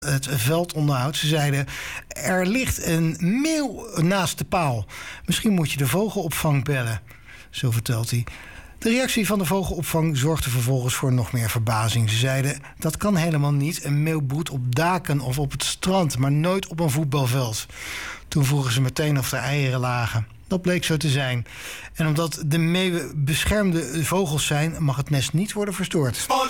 het veldonderhoud. Ze zeiden, er ligt een meeuw naast de paal. Misschien moet je de vogelopvang bellen. Zo vertelt hij. De reactie van de vogelopvang zorgde vervolgens voor nog meer verbazing. Ze zeiden, dat kan helemaal niet. Een meeuw broedt op daken of op het strand, maar nooit op een voetbalveld. Toen vroegen ze meteen of er eieren lagen. Dat bleek zo te zijn. En omdat de meeuwen beschermde vogels zijn, mag het nest niet worden verstoord.